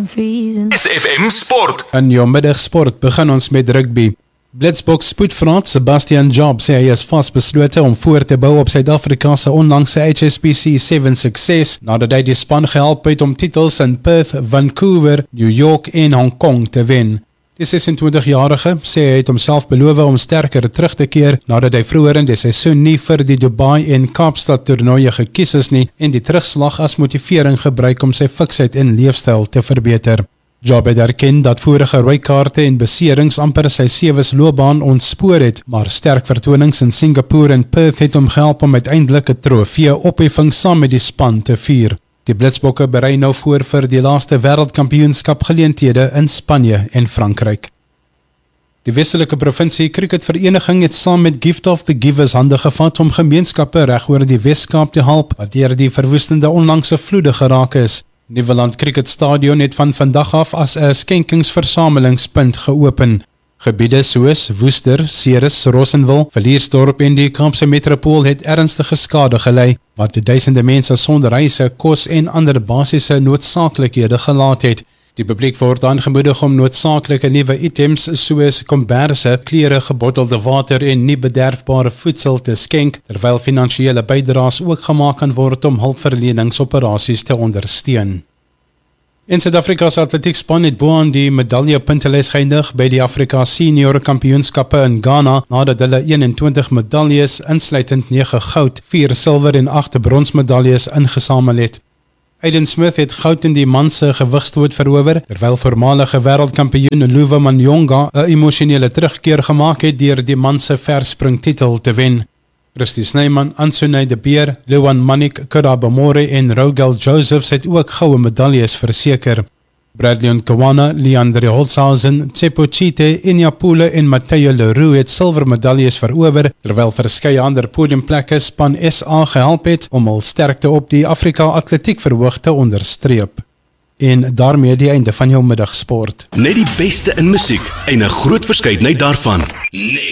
freezing. SFM Sport. In jou middagsport begin ons met rugby. Blitsbok spoedvraat Sebastian Job sê hy is vasbeslote om voor te bou op Suid-Afrika se onlangse HSBC 7 sukses nadat hy die span gehelp het om titels in Perth, Vancouver, New York en Hong Kong te wen. Die 26-jarige sê hy het homself beloof om sterker terug te keer nadat hy vroeër in die seisoen nie vir die Dubai en Kaapstad toernooie gekies is nie en die terugslag as motivering gebruik om sy fiksheid en leefstyl te verbeter. Job het erken dat vorige rooi kaarte en beserings amper sy sewees loopbaan ontspoor het, maar sterk vertonings in Singapore en Perth het hom gehelp om uiteindelik 'n trofee opheffing saam met die span te vier. Die Blitsbokke berei nou voor vir die laaste wêreldkampioenskap geleenthede in Spanje en Frankryk. Die Westelike Provinsie Cricketvereniging het saam met Gift of the Givers hande gevat om gemeenskappe reg oor die Weskaap te help wat deur die verwoestende onlangse vloede geraak is. Nieuweland Cricket Stadion het van vandag af as 'n skenkingsversamelingspunt geopen. Gebiede soos Woester, Ceres, Rossenwil, Villiersdorp en die Kaapse Metropool het ernstige skade gelei, wat duisende mense sonder huise, kos en ander basiese noodsaaklikhede gelaat het. Die publiek word aangemoedig om noodsaaklike nuwe items soos komberse, klere, gebottelde water en nie bederfbare voedsel te skenk, terwyl finansiële bydraes ook gemaak kan word om hulpverleningsoperasies te ondersteun. In Suid-Afrika se atletiekspan het boaan die medaljepuntelys geëindig by die Afrika Senior Kampioenskappe in Ghana nadat hulle 21 medaljes insluitend 9 goud, 4 silwer en 8 bronsmedaljes ingesamel het. Aiden Smith het goud in die man se gewigstoot verower, terwyl voormalige wêreldkampioen Luva Manyonga 'n emosionele terugkeer gemaak het deur die man se verspringtitel te wen. Christy Snyman, Ansonay de Beer, Lewan Manik, Kurabamore en Rogel Josephs het ook goue medaljes verseker. Bradley Nkawana, Leandre Holzhausen, Tsepo Chite, Inyapule en Matteo Leroux het silwer medaljes verower, terwyl verskeie ander podiumplekke span SA gehelp het om hul sterkte op die Afrika atletiek verhoog te onderstreep. En daarmee die einde van jou middagsport. Net die beste in musiek en 'n groot verskeidenheid daarvan.